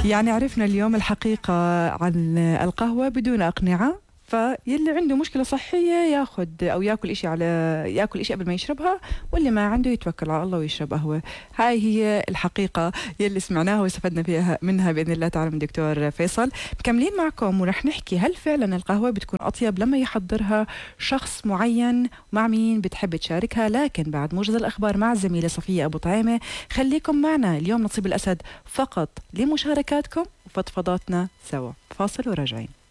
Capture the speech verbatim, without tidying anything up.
يعني عرفنا اليوم الحقيقة عن القهوة بدون أقنعة، فيلي عنده مشكلة صحية ياخد أو ياكل إشي على ياكل إشي قبل ما يشربها، واللي ما عنده يتوكل على الله ويشرب قهوة. هاي هي الحقيقة يلي سمعناها واستفدنا فيها منها بإذن الله تعالى من دكتور فيصل. مكملين معكم ورح نحكي هل فعلا القهوة بتكون أطيب لما يحضرها شخص معين، مع مين بتحب تشاركها، لكن بعد موجز الأخبار مع الزميلة صفية أبو طعيمة. خليكم معنا اليوم نصيب الأسد فقط لمشاركاتكم وفضفضاتنا سوا. فاصل وراجعين.